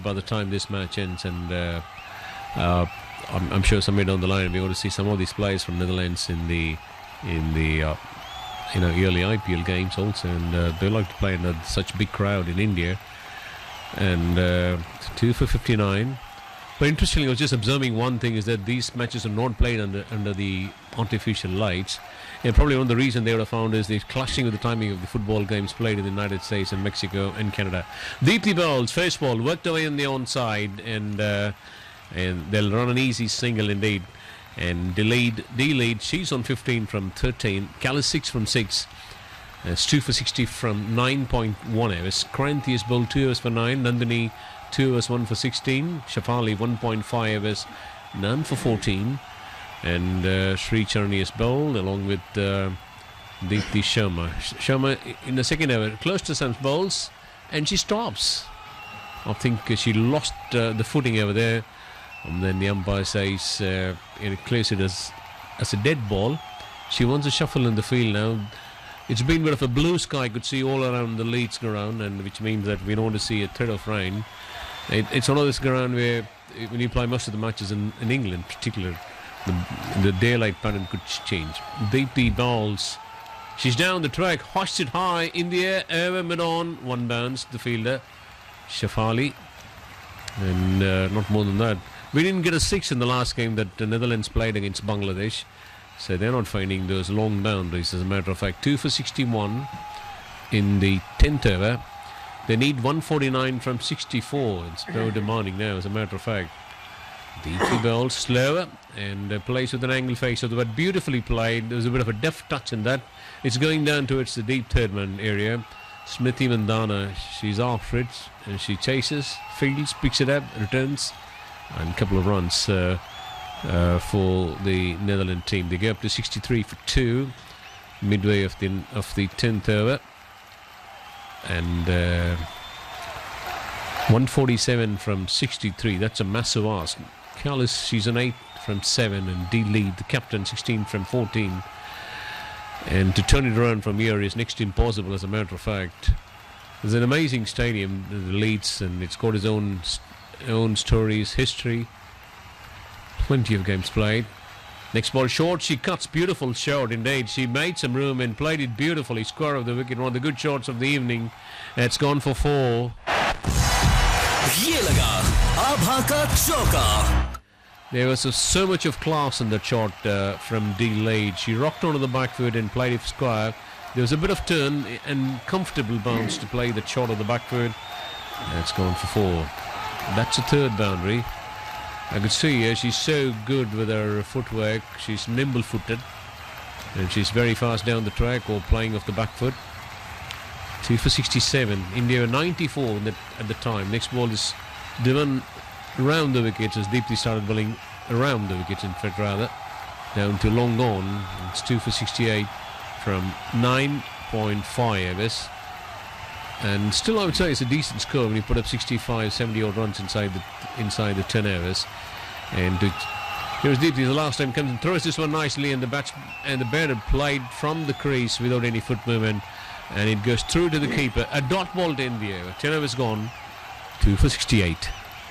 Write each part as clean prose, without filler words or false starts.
by the time this match ends, and I'm sure somewhere down the line we're going to see some of these players from Netherlands in the early IPL games also, and they like to play in such big crowd in India. And 2 for 59. But interestingly, I was just observing one thing, is that these matches are not played under the artificial lights. And probably one of the reasons they would have found is the clashing with the timing of the football games played in the United States and Mexico and Canada. Deepti bowls, first ball, worked away on the onside, and they'll run an easy single indeed. And D-lead, she's on 15 from 13. Callis 6 from 6. It's 2 for 60 from 9.1 overs. Kranthi has bowled 2 overs for 9. Nandini 2 overs 1 for 16. Shafali 1.5 overs, none for 14. And Sri Charni has bowled along with Deepti Sharma. Sharma in the second over close to some bowls, and she stops. I think she lost the footing over there, and then the umpire says it clears it as a dead ball. She wants a shuffle in the field now. It's been a bit of a blue sky, I could see all around the Leeds ground, and which means that we don't want to see a threat of rain. It's one of this ground where, when you play most of the matches in England in particular, the daylight pattern could change. Deepti bowls. She's down the track, hoists it high in the air, over mid-on, one bounce, the fielder, Shafali. And not more than that. We didn't get a 6 in the last game that the Netherlands played against Bangladesh. So they're not finding those long boundaries, as a matter of fact. 2 for 61 in the 10th over. They need 149 from 64. It's very demanding now, as a matter of fact. Deepti bowls slower and plays with an angle face. So they were beautifully played. There was a bit of a deft touch in that. It's going down towards the deep third man area. Smriti Mandhana, she's after it, and she chases, fields, picks it up, returns, and a couple of runs for the Netherlands team. They go up to 63 for 2 midway of the 10th over, and 147 from 63. That's a massive ask. Callis, she's an 8 from 7, and D-lead, the captain, 16 from 14. And to turn it around from here is next to impossible, as a matter of fact. It's an amazing stadium, the Leeds, and it's got its own stories, history. Plenty of games played. Next ball short, she cuts, beautiful shot indeed. She made some room and played it beautifully. Square of the wicket, one of the good shots of the evening. It's gone for 4. ये लगा आभा का चौका. There was so much of class in that shot from D-lead. She rocked onto the back foot and played it square. There was a bit of turn and comfortable bounce to play the shot of the back foot. It's gone for 4. That's a third boundary. I could see her. She's so good with her footwork. She's nimble-footed, and she's very fast down the track or playing off the back foot. 2 for 67. India were 94 at the time. Next ball is driven around the wickets as Deepti started bowling around the wickets, in fact, rather. Down to long on. It's 2 for 68 from 9.5 overs. And still, I would say it's a decent score when you put up 65, 70 odd runs inside the 10 overs. And here's Deepti, the last time comes and throws this one nicely, and the batter played from the crease without any foot movement, and it goes through to the keeper. A dot ball to India. 10 overs gone. 2 for 68.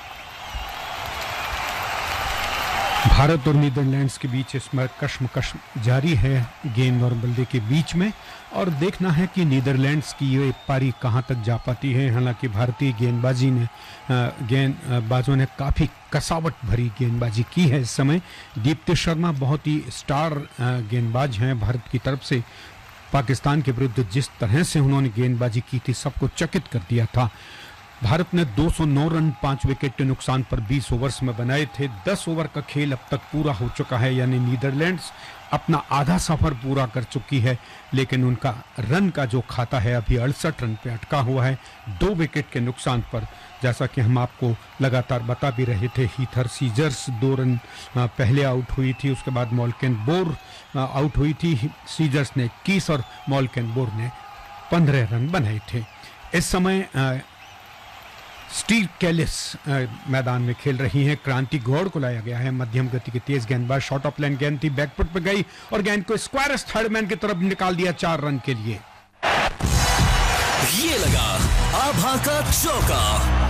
Bharat और Netherlands के बीच इसमें कश्मकश जारी है गेंद और बल्ले के बीच में, और देखना है कि नीदरलैंड्स की ये पारी कहां तक जा पाती है. हालांकि भारतीय गेंदबाजों ने काफ़ी कसावट भरी गेंदबाजी की है. इस समय दीप्ति शर्मा बहुत ही स्टार गेंदबाज हैं भारत की तरफ से. पाकिस्तान के विरुद्ध जिस तरह से उन्होंने गेंदबाजी की थी, सबको चकित कर दिया था. भारत ने 209 रन 5 विकेट के नुकसान पर 20 ओवर्स में बनाए थे. 10 ओवर का खेल अब तक पूरा हो चुका है, यानी नीदरलैंड्स अपना आधा सफर पूरा कर चुकी है, लेकिन उनका रन का जो खाता है अभी 68 रन पे अटका हुआ है, 2 विकेट के नुकसान पर. जैसा कि हम आपको लगातार बता भी रहे थे, हीथर सीजर्स 2 रन पहले आउट हुई थी, उसके बाद मॉल्कन बोर आउट हुई थी. सीजर्स ने 21 और मॉल्कन बोर ने 15 रन बनाए थे. इस समय स्टीव कैलिस मैदान में खेल रही हैं. क्रांति गौड़ को लाया गया है, मध्यम गति की तेज गेंदबाज. शॉर्ट ऑफ लाइन गेंद थी, बैकफुट पे गई और गेंद को स्क्वायर थर्ड मैन की तरफ निकाल दिया 4 रन के लिए. ये लगा आभा का चौका.